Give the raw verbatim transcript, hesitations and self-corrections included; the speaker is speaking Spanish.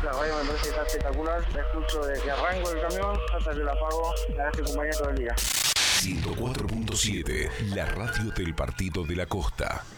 La radio me parece que está espectacular. La escucho desde que arranco el camión hasta que la apago. La dejo acompañar todo el día. ciento cuatro punto siete, la radio del Partido de la Costa.